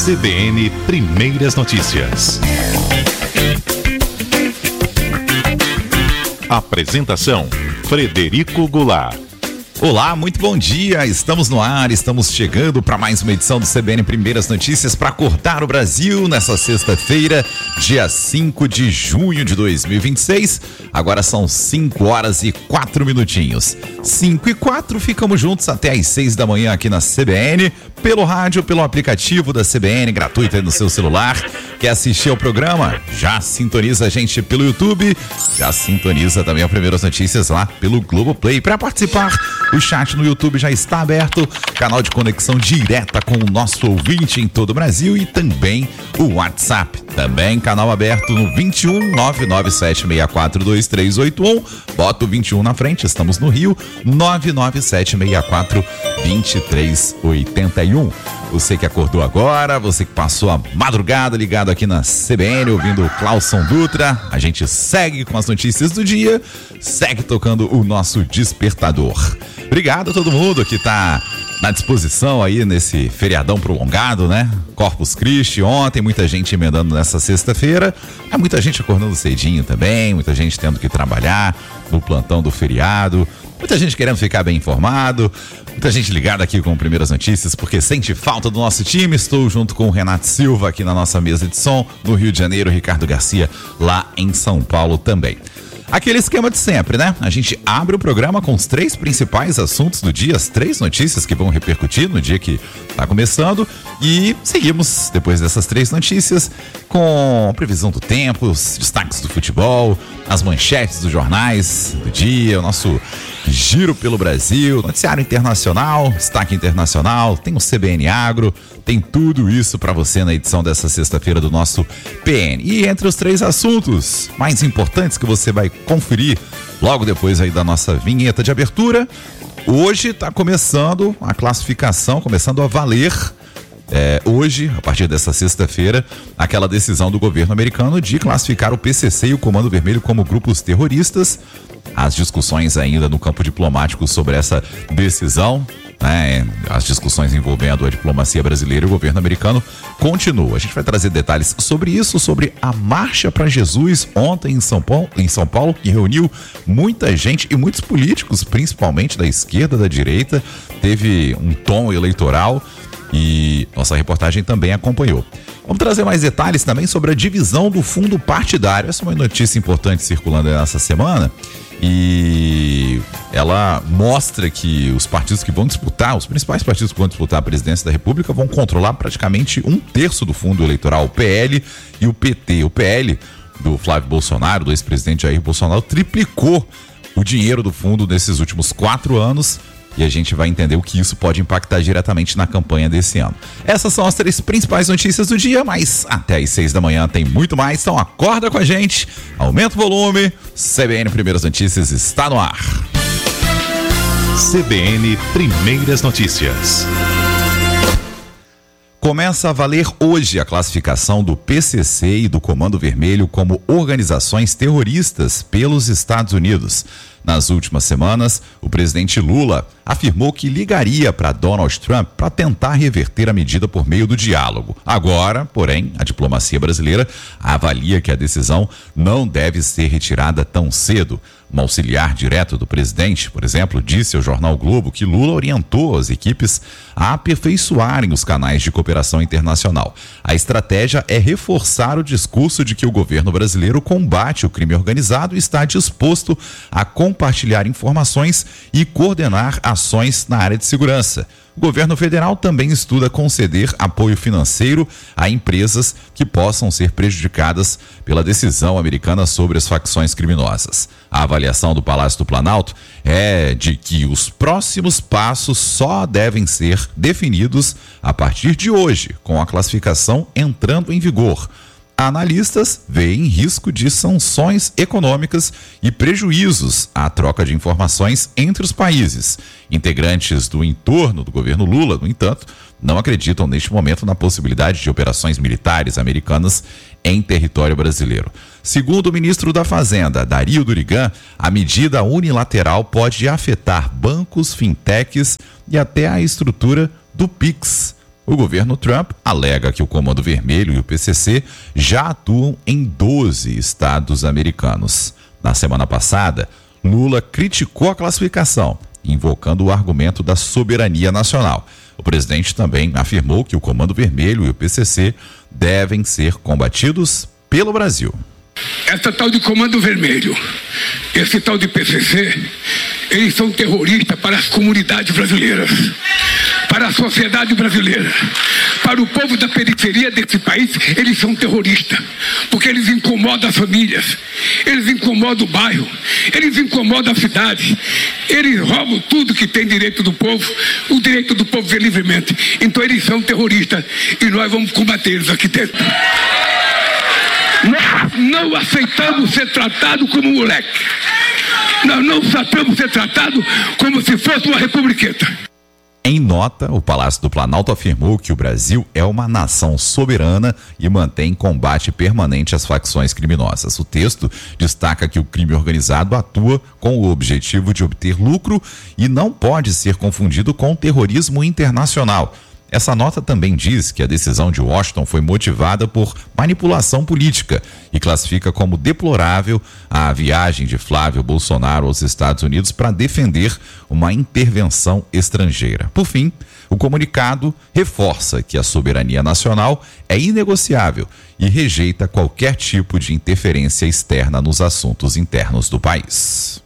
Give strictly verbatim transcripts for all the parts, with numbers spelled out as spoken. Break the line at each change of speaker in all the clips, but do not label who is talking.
C B N Primeiras Notícias. Apresentação: Frederico Goulart.
Olá, muito bom dia, estamos no ar, estamos chegando para mais uma edição do C B N Primeiras Notícias para acordar o Brasil nessa sexta-feira, dia cinco de junho de dois mil e vinte e seis. Agora são cinco horas e quatro minutinhos. cinco e quatro, ficamos juntos até às seis da manhã aqui na C B N, pelo rádio, pelo aplicativo da C B N, gratuito aí no seu celular. Quer assistir ao programa? Já sintoniza a gente pelo YouTube, já sintoniza também as Primeiras Notícias lá pelo Globoplay. Para participar, o chat no YouTube já está aberto, canal de conexão direta com o nosso ouvinte em todo o Brasil e também o WhatsApp. Também canal aberto no vinte e um, nove nove sete seis quatro dois três oito um. Bota o vinte e um na frente, estamos no Rio, nove nove sete seis quatro dois três oito um. Você que acordou agora, você que passou a madrugada ligado aqui na C B N, ouvindo o Clauson Dutra, a gente segue com as notícias do dia, segue tocando o nosso despertador. Obrigado a todo mundo que tá na disposição aí nesse feriadão prolongado, né? Corpus Christi ontem, muita gente emendando nessa sexta-feira, é muita gente acordando cedinho também, muita gente tendo que trabalhar no plantão do feriado, muita gente querendo ficar bem informado, muita gente ligada aqui com Primeiras Notícias porque sente falta do nosso time. Estou junto com o Renato Silva aqui na nossa mesa de som, no Rio de Janeiro, Ricardo Garcia lá em São Paulo também. Aquele esquema de sempre, né? A gente abre o programa com os três principais assuntos do dia, as três notícias que vão repercutir no dia que está começando, e seguimos, depois dessas três notícias, com a previsão do tempo, os destaques do futebol, as manchetes dos jornais do dia, o nosso giro pelo Brasil, noticiário internacional, destaque internacional, tem o C B N Agro, tem tudo isso para você na edição dessa sexta-feira do nosso P N. E entre os três assuntos mais importantes que você vai conferir logo depois aí da nossa vinheta de abertura, hoje está começando a classificação, começando a valer, é, hoje, a partir dessa sexta-feira, aquela decisão do governo americano de classificar o P C C e o Comando Vermelho como grupos terroristas. As discussões ainda no campo diplomático sobre essa decisão, né, as discussões envolvendo a diplomacia brasileira e o governo americano continuam. A gente vai trazer detalhes sobre isso, sobre a Marcha para Jesus ontem em São Paulo, em São Paulo, que reuniu muita gente e muitos políticos, principalmente da esquerda, da direita, teve um tom eleitoral e nossa reportagem também acompanhou. Vamos trazer mais detalhes também sobre a divisão do fundo partidário. Essa é uma notícia importante circulando nessa semana e ela mostra que os partidos que vão disputar, os principais partidos que vão disputar a presidência da República vão controlar praticamente um terço do fundo eleitoral, o P L e o P T. O P L do Flávio Bolsonaro, do ex-presidente Jair Bolsonaro, triplicou o dinheiro do fundo nesses últimos quatro anos. E a gente vai entender o que isso pode impactar diretamente na campanha desse ano. Essas são as três principais notícias do dia, mas até às seis da manhã tem muito mais, então acorda com a gente, aumenta o volume, C B N Primeiras Notícias está no ar.
C B N Primeiras Notícias.
Começa a valer hoje a classificação do P C C e do Comando Vermelho como organizações terroristas pelos Estados Unidos. Nas últimas semanas, o presidente Lula afirmou que ligaria para Donald Trump para tentar reverter a medida por meio do diálogo. Agora, porém, a diplomacia brasileira avalia que a decisão não deve ser retirada tão cedo. Um auxiliar direto do presidente, por exemplo, disse ao jornal Globo que Lula orientou as equipes a aperfeiçoarem os canais de cooperação internacional. A estratégia é reforçar o discurso de que o governo brasileiro combate o crime organizado e está disposto a compartilhar informações e coordenar ações na área de segurança. O governo federal também estuda conceder apoio financeiro a empresas que possam ser prejudicadas pela decisão americana sobre as facções criminosas. A avaliação do Palácio do Planalto é de que os próximos passos só devem ser definidos a partir de hoje, com a classificação entrando em vigor. Analistas veem risco de sanções econômicas e prejuízos à troca de informações entre os países. Integrantes do entorno do governo Lula, no entanto, não acreditam neste momento na possibilidade de operações militares americanas em território brasileiro. Segundo o ministro da Fazenda, Dario Durigan, a medida unilateral pode afetar bancos, fintechs e até a estrutura do Pix. O governo Trump alega que o Comando Vermelho e o P C C já atuam em doze estados americanos. Na semana passada, Lula criticou a classificação, invocando o argumento da soberania nacional. O presidente também afirmou que o Comando Vermelho e o P C C devem ser combatidos pelo Brasil.
Essa tal de Comando Vermelho, esse tal de P C C, eles são terroristas para as comunidades brasileiras, para a sociedade brasileira, para o povo da periferia desse país. Eles são terroristas, porque eles incomodam as famílias, eles incomodam o bairro, eles incomodam a cidade, eles roubam tudo que tem direito do povo, o direito do povo ver livremente. Então eles são terroristas e nós vamos combater eles aqui dentro. Nós não aceitamos ser tratado como moleque. Nós não aceitamos ser tratado como se fosse uma republiqueta.
Em nota, o Palácio do Planalto afirmou que o Brasil é uma nação soberana e mantém combate permanente às facções criminosas. O texto destaca que o crime organizado atua com o objetivo de obter lucro e não pode ser confundido com terrorismo internacional. Essa nota também diz que a decisão de Washington foi motivada por manipulação política e classifica como deplorável a viagem de Flávio Bolsonaro aos Estados Unidos para defender uma intervenção estrangeira. Por fim, o comunicado reforça que a soberania nacional é inegociável e rejeita qualquer tipo de interferência externa nos assuntos internos do país.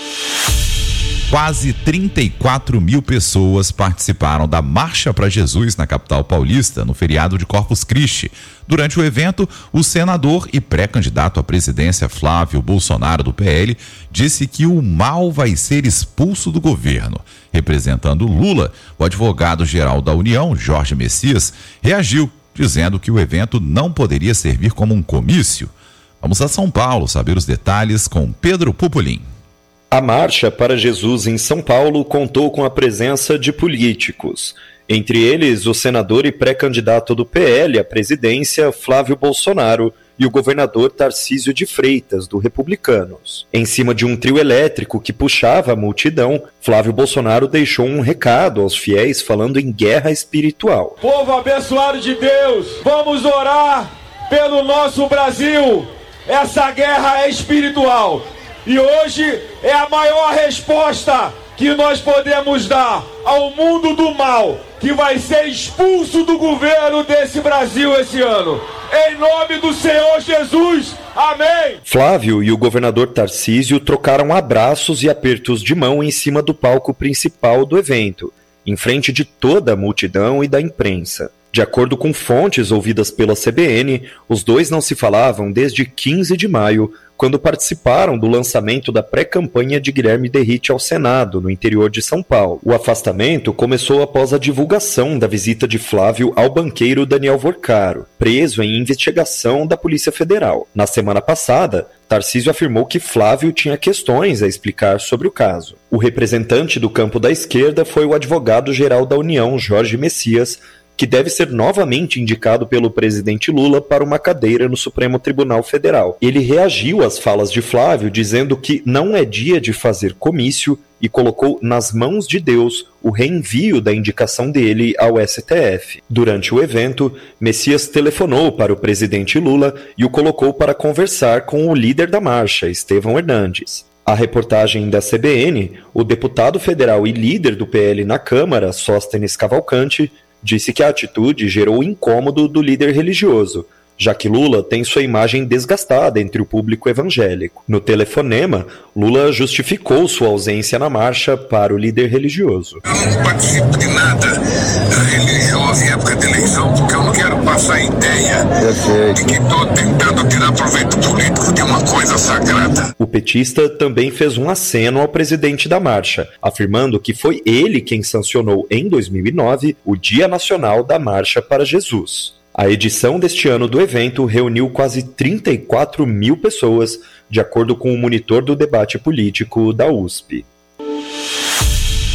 Quase trinta e quatro mil pessoas participaram da Marcha para Jesus na capital paulista no feriado de Corpus Christi. Durante o evento, o senador e pré-candidato à presidência Flávio Bolsonaro do P L disse que o mal vai ser expulso do governo. Representando Lula, o advogado-geral da União, Jorge Messias, reagiu, dizendo que o evento não poderia servir como um comício. Vamos a São Paulo saber os detalhes com Pedro Pupolin.
A Marcha para Jesus em São Paulo contou com a presença de políticos, entre eles o senador e pré-candidato do P L à presidência, Flávio Bolsonaro, e o governador Tarcísio de Freitas, do Republicanos. Em cima de um trio elétrico que puxava a multidão, Flávio Bolsonaro deixou um recado aos fiéis falando em guerra espiritual.
Povo abençoado de Deus, vamos orar pelo nosso Brasil. Essa guerra é espiritual. E hoje é a maior resposta que nós podemos dar ao mundo do mal, que vai ser expulso do governo desse Brasil esse ano. Em nome do Senhor Jesus, amém!
Flávio e o governador Tarcísio trocaram abraços e apertos de mão em cima do palco principal do evento, em frente de toda a multidão e da imprensa. De acordo com fontes ouvidas pela C B N, os dois não se falavam desde quinze de maio, quando participaram do lançamento da pré-campanha de Guilherme Derrite ao Senado, no interior de São Paulo. O afastamento começou após a divulgação da visita de Flávio ao banqueiro Daniel Vorcaro, preso em investigação da Polícia Federal. Na semana passada, Tarcísio afirmou que Flávio tinha questões a explicar sobre o caso. O representante do campo da esquerda foi o advogado-geral da União, Jorge Messias, que deve ser novamente indicado pelo presidente Lula para uma cadeira no Supremo Tribunal Federal. Ele reagiu às falas de Flávio, dizendo que não é dia de fazer comício e colocou nas mãos de Deus o reenvio da indicação dele ao S T F. Durante o evento, Messias telefonou para o presidente Lula e o colocou para conversar com o líder da marcha, Estevão Hernandes. A reportagem da C B N, o deputado federal e líder do P L na Câmara, Sóstenes Cavalcante, disse que a atitude gerou incômodo do líder religioso, já que Lula tem sua imagem desgastada entre o público evangélico. No telefonema, Lula justificou sua ausência na marcha para o líder religioso.
Eu não participo de nada religioso em época de eleição, porque eu não quero passar a ideia de que estou tentando tirar proveito político de uma coisa sagrada.
O petista também fez um aceno ao presidente da marcha, afirmando que foi ele quem sancionou em dois mil e nove o Dia Nacional da Marcha para Jesus. A edição deste ano do evento reuniu quase trinta e quatro mil pessoas, de acordo com o monitor do debate político da U S P.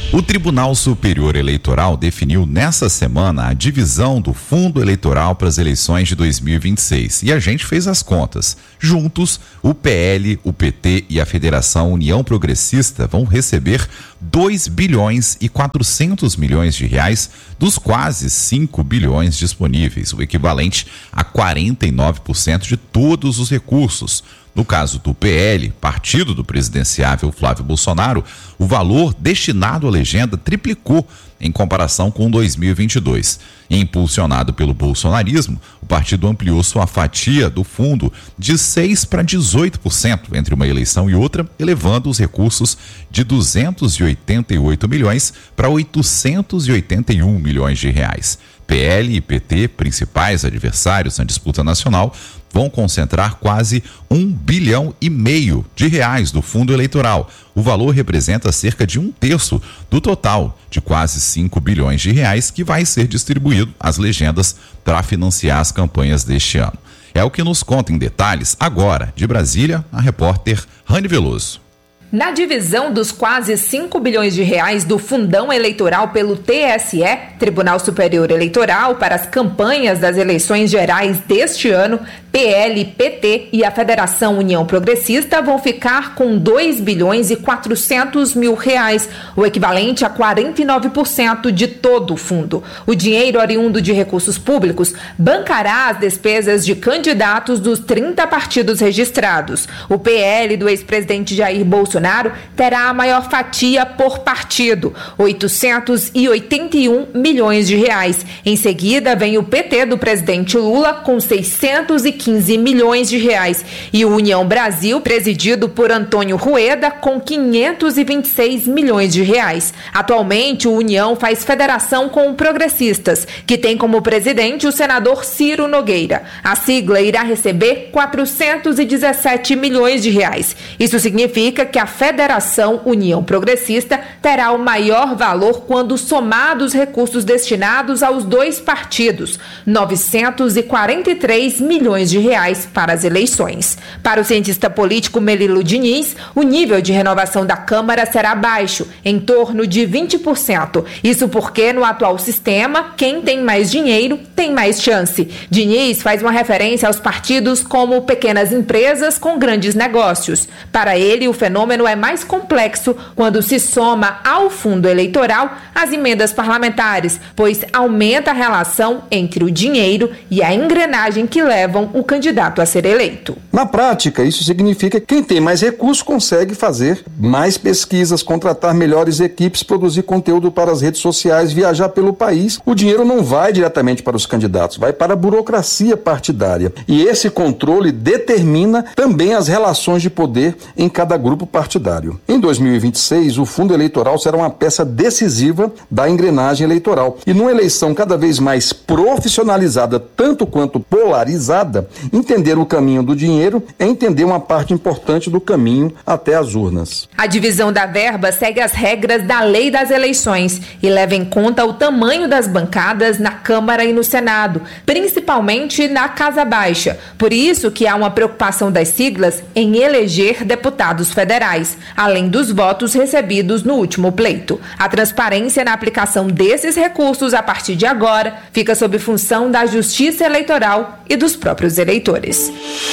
O Tribunal Superior Eleitoral definiu nessa semana a divisão do fundo eleitoral para as eleições de dois mil e vinte e seis. E a gente fez as contas. Juntos, o P L, o P T e a Federação União Progressista vão receber dois bilhões e quatrocentos milhões de reais dos quase cinco bilhões disponíveis, o equivalente a quarenta e nove por cento de todos os recursos. No caso do P L, partido do presidenciável Flávio Bolsonaro, o valor destinado à legenda triplicou em comparação com dois mil e vinte e dois. Impulsionado pelo bolsonarismo, o partido ampliou sua fatia do fundo de seis para dezoito por cento entre uma eleição e outra, elevando os recursos de duzentos e oitenta e oito milhões para oitocentos e oitenta e um milhões de reais. P L e P T, principais adversários na disputa nacional, vão concentrar quase um bilhão e meio de reais do fundo eleitoral. O valor representa cerca de um terço do total de quase cinco bilhões de reais que vai ser distribuído às legendas para financiar as campanhas deste ano. É o que nos conta em detalhes agora, de Brasília, a repórter Rani Veloso.
Na divisão dos quase cinco bilhões de reais do fundão eleitoral pelo T S E, Tribunal Superior Eleitoral, para as campanhas das eleições gerais deste ano, P L, P T e a Federação União Progressista vão ficar com dois bilhões e quatrocentos mil reais, o equivalente a quarenta e nove por cento de todo o fundo. O dinheiro oriundo de recursos públicos bancará as despesas de candidatos dos trinta partidos registrados. O P L do ex-presidente Jair Bolsonaro terá a maior fatia por partido, oitocentos e oitenta e um milhões de reais. Em seguida, vem o P T do presidente Lula com seiscentos e quinze milhões de reais e o União Brasil, presidido por Antônio Rueda, com quinhentos e vinte e seis milhões de reais. Atualmente, o União faz federação com progressistas, que tem como presidente o senador Ciro Nogueira. A sigla irá receber quatrocentos e dezessete milhões de reais. Isso significa que a Federação União Progressista terá o maior valor quando somados os recursos destinados aos dois partidos, novecentos e quarenta e três milhões de reais para as eleições. Para o cientista político Melilo Diniz, o nível de renovação da Câmara será baixo, em torno de vinte por cento. Isso porque, no atual sistema, quem tem mais dinheiro tem mais chance. Diniz faz uma referência aos partidos como pequenas empresas com grandes negócios. Para ele, o fenômeno é mais complexo quando se soma ao fundo eleitoral as emendas parlamentares, pois aumenta a relação entre o dinheiro e a engrenagem que levam o candidato a ser eleito.
Na prática, isso significa que quem tem mais recursos consegue fazer mais pesquisas, contratar melhores equipes, produzir conteúdo para as redes sociais, viajar pelo país. O dinheiro não vai diretamente para os candidatos, vai para a burocracia partidária. E esse controle determina também as relações de poder em cada grupo partidário. Em dois mil e vinte e seis, o fundo eleitoral será uma peça decisiva da engrenagem eleitoral. E numa eleição cada vez mais profissionalizada, tanto quanto polarizada, entender o caminho do dinheiro é entender uma parte importante do caminho até as urnas.
A divisão da verba segue as regras da Lei das Eleições e leva em conta o tamanho das bancadas na Câmara e no Senado, principalmente na Casa Baixa. Por isso que há uma preocupação das siglas em eleger deputados federais, além dos votos recebidos no último pleito. A transparência na aplicação desses recursos a partir de agora fica sob função da Justiça Eleitoral e dos próprios eleitores.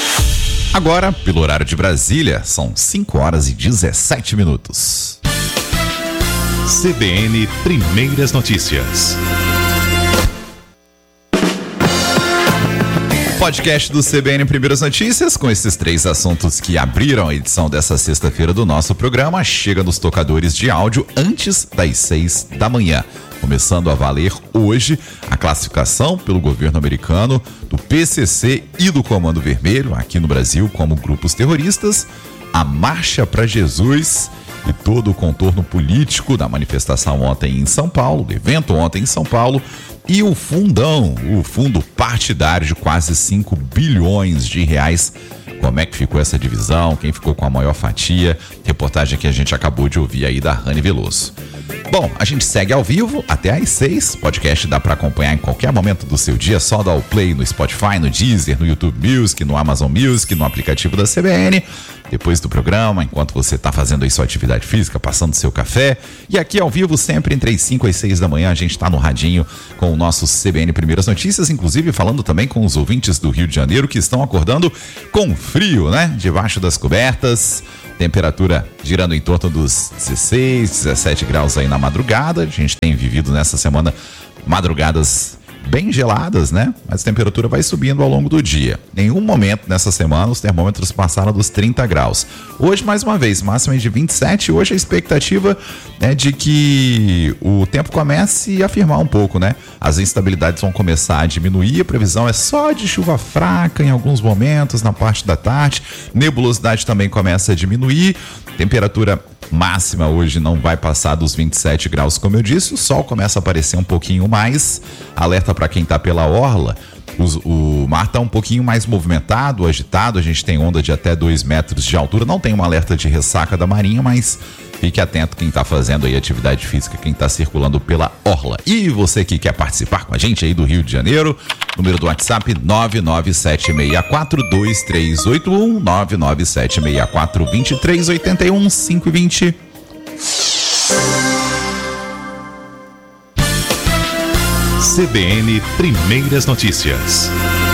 Agora, pelo horário de Brasília, são cinco horas e dezessete minutos.
C B N Primeiras Notícias.
Podcast do C B N Primeiras Notícias, com esses três assuntos que abriram a edição dessa sexta-feira do nosso programa, chega nos tocadores de áudio antes das seis da manhã. Começando a valer hoje a classificação pelo governo americano do P C C e do Comando Vermelho, aqui no Brasil, como grupos terroristas, a Marcha para Jesus e todo o contorno político da manifestação ontem em São Paulo, do evento ontem em São Paulo, e o fundão, o fundo partidário de quase cinco bilhões de reais como é que ficou essa divisão, quem ficou com a maior fatia. Reportagem que a gente acabou de ouvir aí da Rani Veloso. Bom, a gente segue ao vivo até às seis. Podcast dá para acompanhar em qualquer momento do seu dia. Só dá o play no Spotify, no Deezer, no YouTube Music, no Amazon Music, no aplicativo da C B N. Depois do programa, enquanto você está fazendo aí sua atividade física, passando seu café. E aqui ao vivo, sempre entre as cinco e seis da manhã, a gente está no radinho com o nosso C B N Primeiras Notícias, inclusive falando também com os ouvintes do Rio de Janeiro que estão acordando com frio, né? Debaixo das cobertas. Temperatura girando em torno dos dezesseis, dezessete graus aí na madrugada. A gente tem vivido nessa semana madrugadas bem geladas, né? Mas a temperatura vai subindo ao longo do dia. Em nenhum momento nessa semana os termômetros passaram dos trinta graus. Hoje, mais uma vez, máxima de vinte e sete. Hoje a expectativa é de que o tempo comece a firmar um pouco, né? As instabilidades vão começar a diminuir. A previsão é só de chuva fraca em alguns momentos, na parte da tarde. Nebulosidade também começa a diminuir. Temperatura máxima hoje não vai passar dos vinte e sete graus, como eu disse. O sol começa a aparecer um pouquinho mais. Alerta para quem está pela orla. O, o mar está um pouquinho mais movimentado, agitado. A gente tem onda de até dois metros de altura. Não tem um alerta de ressaca da Marinha, mas fique atento quem está fazendo aí atividade física, quem está circulando pela orla. E você que quer participar com a gente aí do Rio de Janeiro, número do WhatsApp nove nove sete seis quatro dois três oito um, nove nove sete seis quatro dois três oito um, cinco e vinte.
C B N Primeiras Notícias.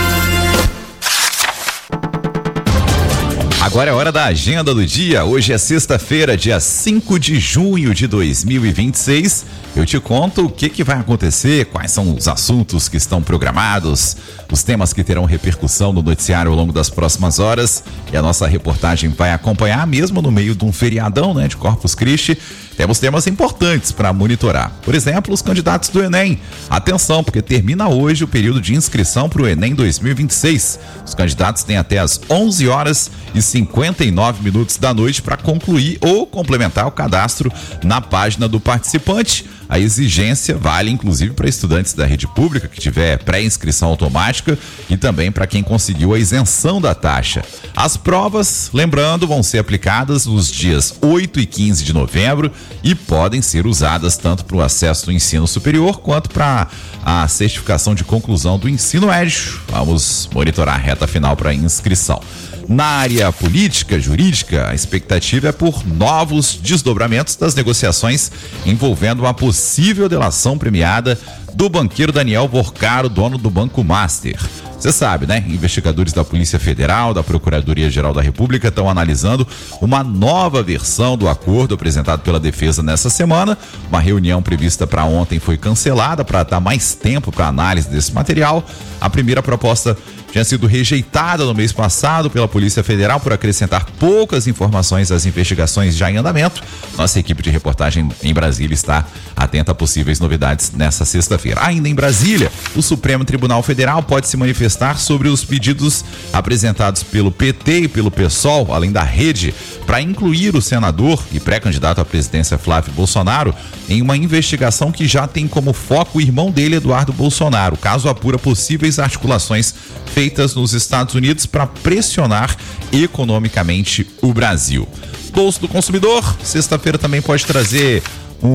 Agora é hora da agenda do dia. Hoje é sexta-feira, dia cinco de junho de dois mil e vinte e seis. Eu te conto o que, que vai acontecer, quais são os assuntos que estão programados, os temas que terão repercussão no noticiário ao longo das próximas horas. E a nossa reportagem vai acompanhar, mesmo no meio de um feriadão, né, de Corpus Christi. Temos temas importantes para monitorar. Por exemplo, os candidatos do Enem. Atenção, porque termina hoje o período de inscrição para o Enem dois mil e vinte e seis. Os candidatos têm até as onze horas e cinquenta e nove minutos da noite para concluir ou complementar o cadastro na página do participante. A exigência vale inclusive para estudantes da rede pública que tiver pré-inscrição automática e também para quem conseguiu a isenção da taxa. As provas, lembrando, vão ser aplicadas nos dias oito e quinze de novembro e podem ser usadas tanto para o acesso do ensino superior quanto para a certificação de conclusão do ensino médio. Vamos monitorar a reta final para a inscrição. Na área política, jurídica, a expectativa é por novos desdobramentos das negociações envolvendo uma possível delação premiada do banqueiro Daniel Borcaro, dono do Banco Master. Você sabe, né? Investigadores da Polícia Federal, da Procuradoria-Geral da República estão analisando uma nova versão do acordo apresentado pela defesa nessa semana. Uma reunião prevista para ontem foi cancelada para dar mais tempo para análise desse material. A primeira proposta tinha sido rejeitada no mês passado pela Polícia Federal por acrescentar poucas informações às investigações já em andamento. Nossa equipe de reportagem em Brasília está atenta a possíveis novidades nessa sexta-feira. Ainda em Brasília, o Supremo Tribunal Federal pode se manifestar sobre os pedidos apresentados pelo P T e pelo PSOL, além da Rede, para incluir o senador e pré-candidato à presidência Flávio Bolsonaro em uma investigação que já tem como foco o irmão dele, Eduardo Bolsonaro. O caso apura possíveis articulações feitas nos Estados Unidos para pressionar economicamente o Brasil. Bolso do consumidor, sexta-feira também pode trazer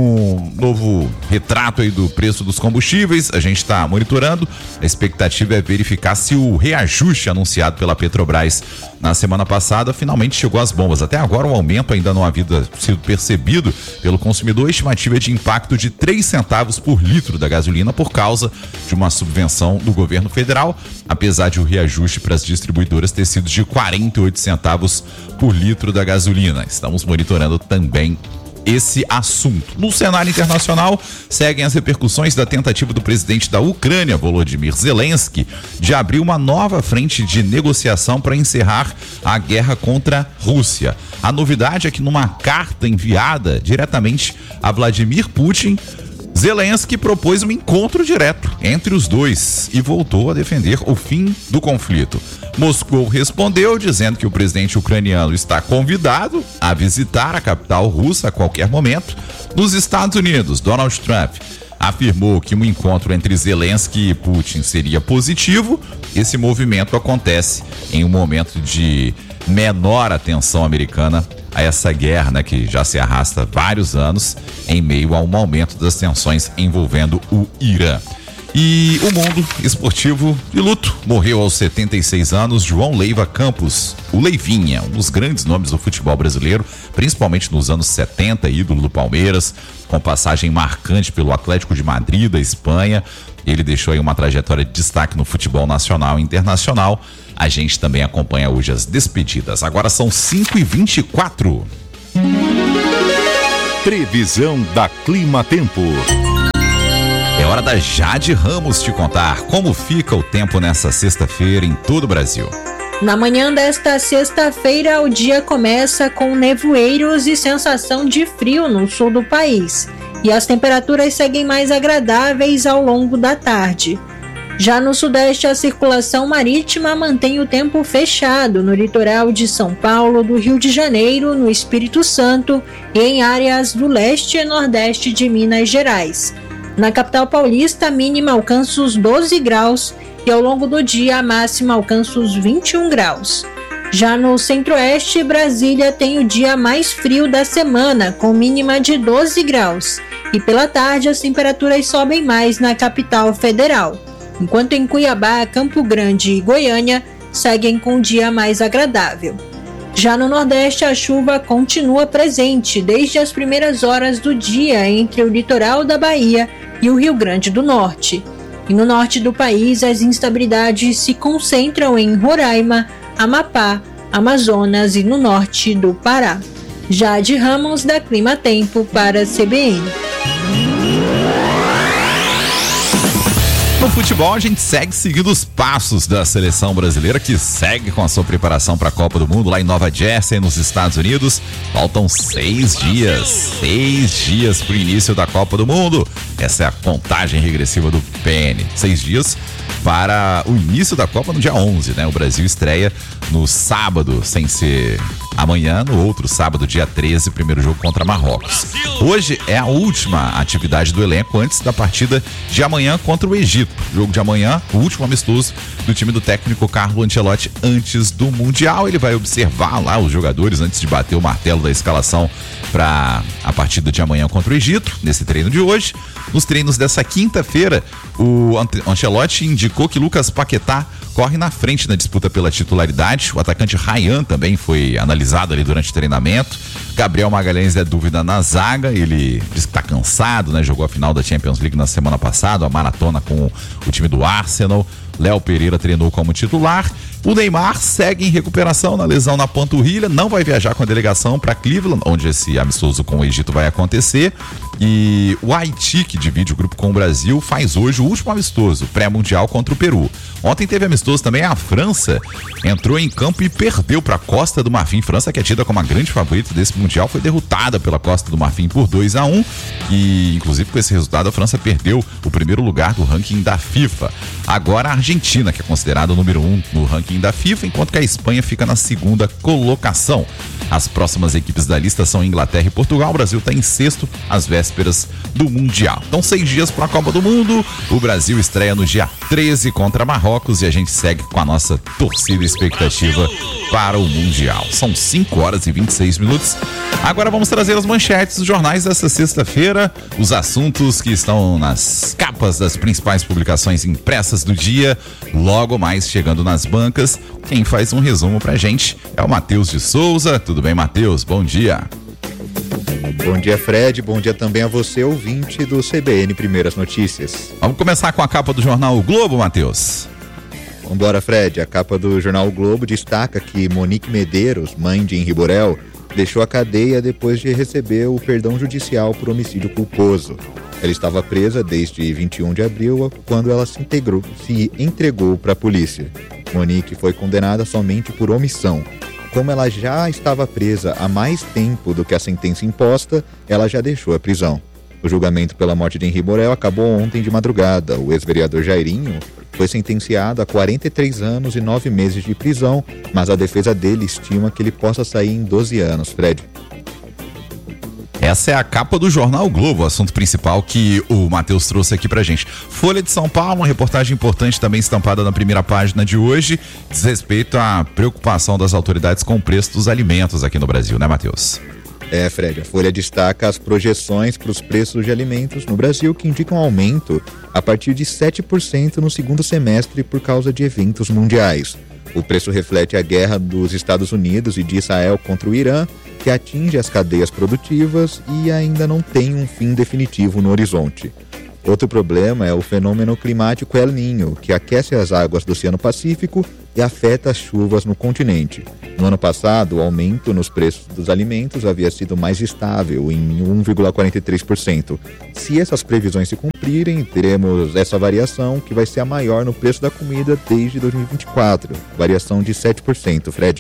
um novo retrato aí do preço dos combustíveis. A gente está monitorando. A expectativa é verificar se o reajuste anunciado pela Petrobras na semana passada finalmente chegou às bombas. Até agora o aumento ainda não havia sido percebido pelo consumidor. A estimativa é de impacto de três centavos por litro da gasolina por causa de uma subvenção do governo federal, apesar de o reajuste para as distribuidoras ter sido de quarenta e oito centavos por litro da gasolina. Estamos monitorando também esse assunto. No cenário internacional, seguem as repercussões da tentativa do presidente da Ucrânia, Volodymyr Zelensky, de abrir uma nova frente de negociação para encerrar a guerra contra a Rússia. A novidade é que numa carta enviada diretamente a Vladimir Putin, Zelensky propôs um encontro direto entre os dois e voltou a defender o fim do conflito. Moscou respondeu dizendo que o presidente ucraniano está convidado a visitar a capital russa a qualquer momento. Nos Estados Unidos, Donald Trump afirmou que um encontro entre Zelensky e Putin seria positivo. Esse movimento acontece em um momento de menor atenção americana a essa guerra, né, que já se arrasta há vários anos, em meio a um aumento das tensões envolvendo o Irã. E o mundo esportivo de luto. Morreu aos setenta e seis anos João Leiva Campos, o Leivinha, um dos grandes nomes do futebol brasileiro, principalmente nos anos setenta, ídolo do Palmeiras, com passagem marcante pelo Atlético de Madrid, da Espanha. Ele deixou aí uma trajetória de destaque no futebol nacional e internacional. A gente também acompanha hoje as despedidas. Agora são cinco e vinte e quatro.
Previsão da Clima Tempo.
É hora da Jade Ramos te contar como fica o tempo nessa sexta-feira em todo o Brasil.
Na manhã desta sexta-feira, o dia começa com nevoeiros e sensação de frio no sul do país. E as temperaturas seguem mais agradáveis ao longo da tarde. Já no sudeste, a circulação marítima mantém o tempo fechado no litoral de São Paulo, do Rio de Janeiro, no Espírito Santo e em áreas do leste e nordeste de Minas Gerais. Na capital paulista, a mínima alcança os doze graus e ao longo do dia a máxima alcança os vinte e um graus. Já no centro-oeste, Brasília tem o dia mais frio da semana, com mínima de doze graus. E pela tarde as temperaturas sobem mais na capital federal. Enquanto em Cuiabá, Campo Grande e Goiânia seguem com o dia mais agradável. Já no Nordeste, a chuva continua presente desde as primeiras horas do dia entre o litoral da Bahia e o Rio Grande do Norte. E no norte do país, as instabilidades se concentram em Roraima, Amapá, Amazonas e no norte do Pará. Jade Ramos, da Clima Tempo, para a C B N.
No futebol, a gente segue seguindo os passos da seleção brasileira, que segue com a sua preparação para a Copa do Mundo lá em Nova Jersey, nos Estados Unidos. Faltam seis dias, seis dias para o início da Copa do Mundo. Essa é a contagem regressiva do P N. Seis dias para o início da Copa no dia onze, né? O Brasil estreia no sábado, sem ser amanhã, no outro sábado, dia treze, primeiro jogo contra Marrocos. Hoje é a última atividade do elenco antes da partida de amanhã contra o Egito. Jogo de amanhã, o último amistoso do time do técnico Carlo Ancelotti antes do Mundial. Ele vai observar lá os jogadores antes de bater o martelo da escalação para a partida de amanhã contra o Egito, nesse treino de hoje. Nos treinos dessa quinta-feira, o Ancelotti indicou que Lucas Paquetá corre na frente na disputa pela titularidade. O atacante Ryan também foi analisado ali durante o treinamento. Gabriel Magalhães é dúvida na zaga, ele diz que tá cansado, né? Jogou a final da Champions League na semana passada, a maratona com o time do Arsenal. Léo Pereira treinou como titular. O Neymar segue em recuperação na lesão na panturrilha, não vai viajar com a delegação para Cleveland, onde esse amistoso com o Egito vai acontecer. E o Haiti, que divide o grupo com o Brasil, faz hoje o último amistoso pré-mundial contra o Peru. Ontem teve amistoso também a França, entrou em campo e perdeu para a Costa do Marfim. França, que é tida como a grande favorita desse mundial, foi derrotada pela Costa do Marfim por dois a um. E inclusive com esse resultado a França perdeu o primeiro lugar do ranking da FIFA. Agora a Argentina, que é considerada o número um no ranking da FIFA, enquanto que a Espanha fica na segunda colocação. As próximas equipes da lista são Inglaterra e Portugal. O Brasil está em sexto, às vésperas do Mundial. Então, seis dias para a Copa do Mundo. O Brasil estreia no dia treze contra Marrocos e a gente segue com a nossa torcida e expectativa para o Mundial. São cinco horas e vinte e seis minutos. Agora vamos trazer as manchetes dos jornais dessa sexta-feira, os assuntos que estão nas capas das principais publicações impressas do dia, logo mais chegando nas bancas. Quem faz um resumo pra gente é o Matheus de Souza. Tudo bem, Matheus? Bom dia.
Bom dia, Fred. Bom dia também a você, ouvinte do C B N Primeiras Notícias.
Vamos começar com a capa do jornal O Globo, Matheus.
Vambora, Fred. A capa do jornal O Globo destaca que Monique Medeiros, mãe de Henri Borel, deixou a cadeia depois de receber o perdão judicial por homicídio culposo. Ela estava presa desde vinte e um de abril, quando ela se, integrou, se entregou para a polícia. Monique foi condenada somente por omissão. Como ela já estava presa há mais tempo do que a sentença imposta, ela já deixou a prisão. O julgamento pela morte de Henri Borel acabou ontem de madrugada. O ex-vereador Jairinho foi sentenciado a quarenta e três anos e nove meses de prisão, mas a defesa dele estima que ele possa sair em doze anos, Fred.
Essa é a capa do Jornal o Globo, o assunto principal que o Matheus trouxe aqui pra gente. Folha de São Paulo, uma reportagem importante também estampada na primeira página de hoje, diz respeito à preocupação das autoridades com o preço dos alimentos aqui no Brasil, né, Matheus?
É, Fred, a Folha destaca as projeções para os preços de alimentos no Brasil, que indicam aumento a partir de sete por cento no segundo semestre por causa de eventos mundiais. O preço reflete a guerra dos Estados Unidos e de Israel contra o Irã, que atinge as cadeias produtivas e ainda não tem um fim definitivo no horizonte. Outro problema é o fenômeno climático El Niño, que aquece as águas do Oceano Pacífico e afeta as chuvas no continente. No ano passado, o aumento nos preços dos alimentos havia sido mais estável, em um vírgula quarenta e três por cento. Se essas previsões se cumprirem, teremos essa variação, que vai ser a maior no preço da comida desde dois mil e vinte e quatro, variação de sete por cento, Fred.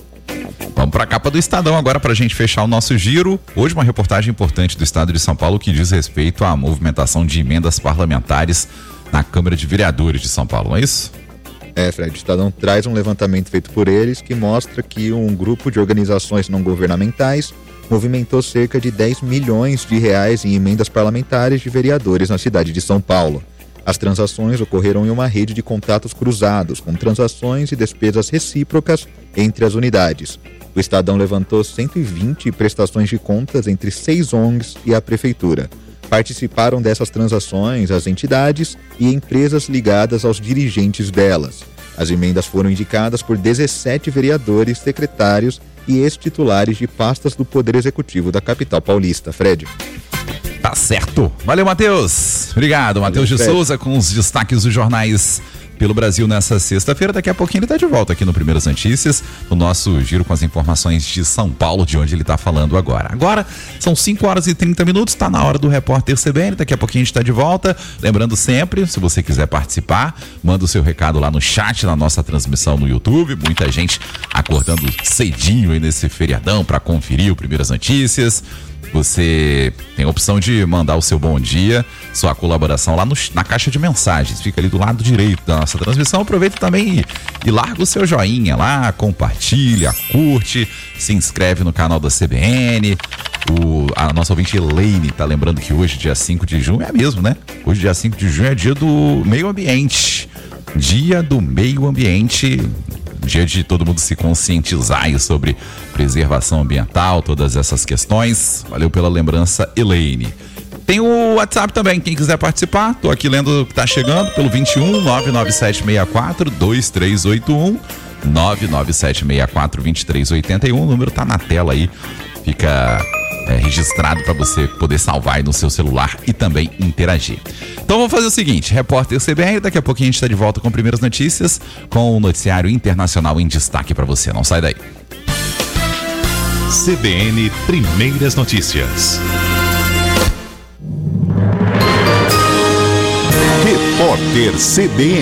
Vamos para a capa do Estadão agora para a gente fechar o nosso giro. Hoje uma reportagem importante do Estado de São Paulo que diz respeito à movimentação de emendas parlamentares na Câmara de Vereadores de São Paulo, não é isso?
É, Fred, o Estadão traz um levantamento feito por eles que mostra que um grupo de organizações não governamentais movimentou cerca de dez milhões de reais em emendas parlamentares de vereadores na cidade de São Paulo. As transações ocorreram em uma rede de contratos cruzados, com transações e despesas recíprocas entre as unidades. O Estadão levantou cento e vinte prestações de contas entre seis O N Gs e a Prefeitura. Participaram dessas transações as entidades e empresas ligadas aos dirigentes delas. As emendas foram indicadas por dezessete vereadores, secretários e ex-titulares de pastas do Poder Executivo da capital paulista. Fred.
Tá certo. Valeu, Matheus. Obrigado, Matheus de Souza, com os destaques dos jornais pelo Brasil nessa sexta-feira. Daqui a pouquinho ele tá de volta aqui no Primeiras Notícias, no nosso giro com as informações de São Paulo, de onde ele tá falando agora. Agora são cinco horas e trinta minutos, tá na hora do Repórter C B N. Daqui a pouquinho a gente tá de volta. Lembrando sempre, se você quiser participar, manda o seu recado lá no chat, na nossa transmissão no YouTube. Muita gente acordando cedinho aí nesse feriadão para conferir o Primeiras Notícias. Você tem a opção de mandar o seu bom dia, sua colaboração lá no, na caixa de mensagens. Fica ali do lado direito da nossa transmissão. Aproveita também e, e larga o seu joinha lá, compartilha, curte, se inscreve no canal da C B N. O, a nossa ouvinte Elaine tá lembrando que hoje, dia cinco de junho, é mesmo, né? Hoje, dia cinco de junho, é dia do meio ambiente. Dia do meio ambiente. Dia de todo mundo se conscientizar aí sobre preservação ambiental, todas essas questões. Valeu pela lembrança, Elaine. Tem o WhatsApp também, quem quiser participar. Tô aqui lendo o que tá chegando pelo vinte e um, nove nove sete seis quatro, dois três oito um, nove nove sete seis quatro, dois três oito um. O número tá na tela aí. Fica é, registrado para você poder salvar aí no seu celular e também interagir. Então vamos fazer o seguinte, Repórter C B N, daqui a pouquinho a gente está de volta com Primeiras Notícias, com o noticiário internacional em destaque para você. Não sai daí.
C B N Primeiras Notícias. Repórter C B N.